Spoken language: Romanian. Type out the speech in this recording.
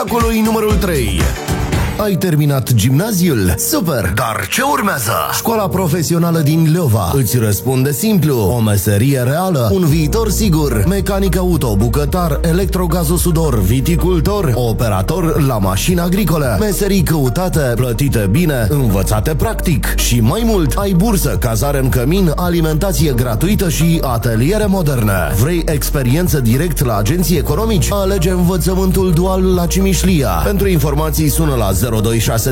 Acolo e numărul 3. Ai terminat gimnaziul? Super! Dar ce urmează? Școala profesională din Leova îți răspunde simplu. O meserie reală, un viitor sigur. Mecanic auto, bucătar, electrogazosudor, viticultor, operator la mașini agricole. Meserii căutate, plătite bine, învățate practic. Și mai mult, ai bursă, cazare în cămin, alimentație gratuită și ateliere moderne. Vrei experiență direct la agenții economici? Alege învățământul dual la Cimișlia. Pentru informații sună la 026